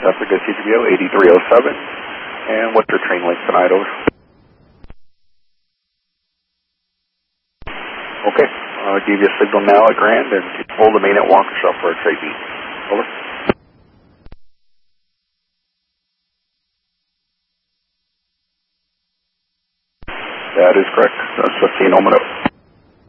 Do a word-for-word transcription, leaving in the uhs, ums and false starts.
Africa C G B O eighty-three oh seven. And what's your train length tonight, over? Okay, I'll give you a signal now at Grand and hold the main at Waukesha for a trade beat. Over. That is correct. That's fifteen Omino.